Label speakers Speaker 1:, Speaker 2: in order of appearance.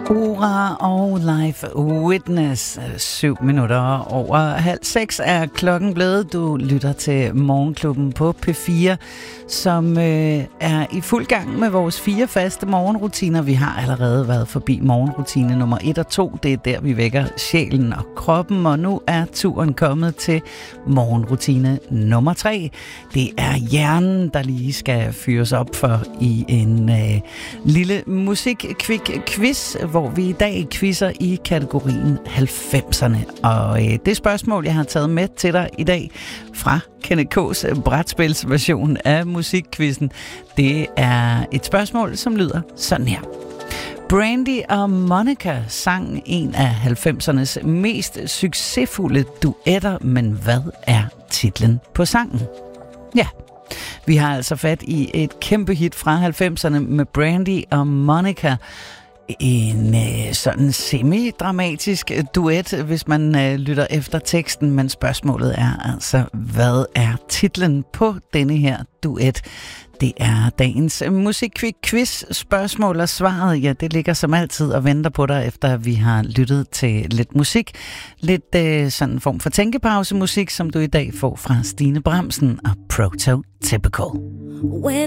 Speaker 1: Ora og Live Witness. 7 minutter over 5:30 er klokken blevet. Du lytter til Morgenklubben på P4, som er i fuld gang med vores 4 faste morgenrutiner. Vi har allerede været forbi morgenrutine nummer 1 og 2. Det er der, vi vækker sjælen og kroppen, og nu er turen kommet til morgenrutine nummer 3. Det er hjernen, der lige skal fyres op for i en lille musik-quiz, hvor vi i dag quizzer i kategorien 90'erne. Og det spørgsmål, jeg har taget med til dig i dag fra Kenneth K's brætspilsversion af musikquizzen, det er et spørgsmål, som lyder sådan her. Brandy og Monica sang en af 90'ernes mest succesfulde duetter, men hvad er titlen på sangen? Ja, vi har altså fat i et kæmpe hit fra 90'erne med Brandy og Monica. En sådan semi-dramatisk duet, hvis man lytter efter teksten, men spørgsmålet er altså, hvad er titlen på denne her duet? Det er dagens musikquiz spørgsmål, og svaret, ja, det ligger som altid og venter på dig, efter vi har lyttet til lidt musik. Lidt sådan en form for tænkepausemusik, som du i dag får fra Stine Bramsen og Prototypical.
Speaker 2: When